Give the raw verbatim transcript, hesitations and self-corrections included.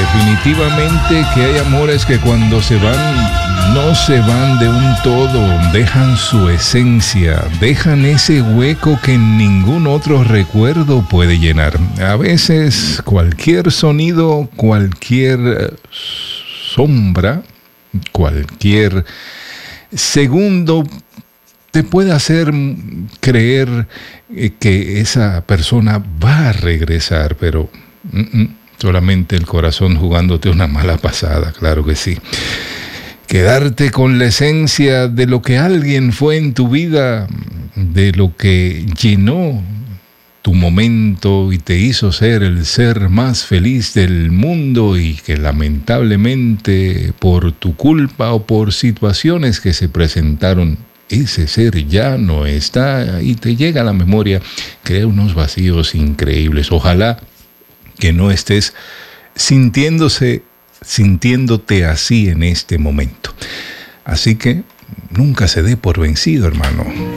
Definitivamente que hay amores que cuando se van, no se van de un todo, dejan su esencia, dejan ese hueco que ningún otro recuerdo puede llenar. A veces cualquier sonido, cualquier sombra, cualquier segundo te puede hacer creer que esa persona va a regresar, pero mm, mm, solamente el corazón jugándote una mala pasada, claro que sí. Quedarte con la esencia de lo que alguien fue en tu vida, de lo que llenó tu momento y te hizo ser el ser más feliz del mundo y que lamentablemente por tu culpa o por situaciones que se presentaron, ese ser ya no está y te llega a la memoria, crea unos vacíos increíbles. Ojalá que no estés sintiéndose, sintiéndote así en este momento. Así que nunca se dé por vencido, hermano.